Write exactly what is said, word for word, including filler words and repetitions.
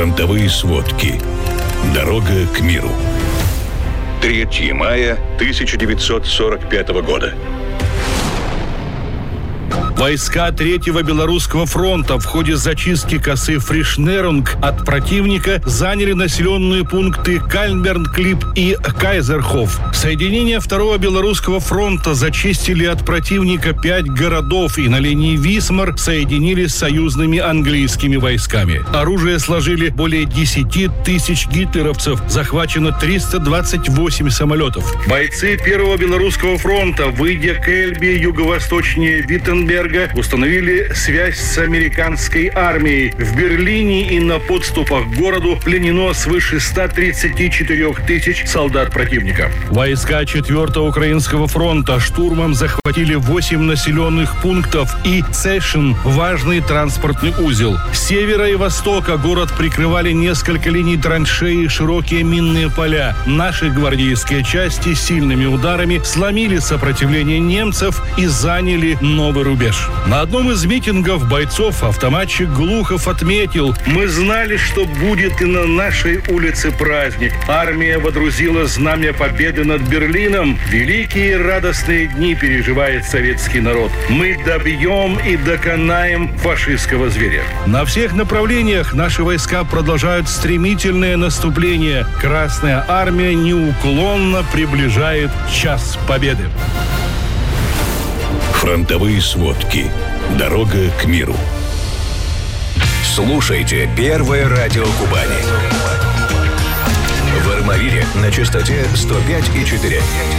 Фронтовые сводки. Дорога к миру. третьего мая тысяча девятьсот сорок пятого года. Войска Третьего Белорусского фронта в ходе зачистки косы Фришнерунг от противника заняли населенные пункты Кальнберн-Клип и Кайзерхоф. Соединения Второго Белорусского фронта зачистили от противника пять городов и на линии Висмар соединились с союзными английскими войсками. Оружие сложили более десяти тысяч гитлеровцев, захвачено триста двадцать восемь самолетов. Бойцы Первого Белорусского фронта, выйдя к Эльбе юго-восточнее Виттенберга, установили связь с американской армией. В Берлине и на подступах к городу пленено свыше ста тридцати четырёх тысяч солдат противника. Войска Четвертого Украинского фронта штурмом захватили восемь населенных пунктов и Цешин, важный транспортный узел. С севера и востока город прикрывали несколько линий траншеи и широкие минные поля. Наши гвардейские части сильными ударами сломили сопротивление немцев и заняли новый рубеж. На одном из митингов бойцов автоматчик Глухов отметил: «Мы знали, что будет и на нашей улице праздник. Армия водрузила знамя победы над Берлином. Великие радостные дни переживает советский народ. Мы добьем и доконаем фашистского зверя». На всех направлениях наши войска продолжают стремительное наступление. Красная армия неуклонно приближает час победы. Фронтовые сводки. Дорога к миру. Слушайте Первое радио Кубани. В Армавире на частоте сто пять и четыре.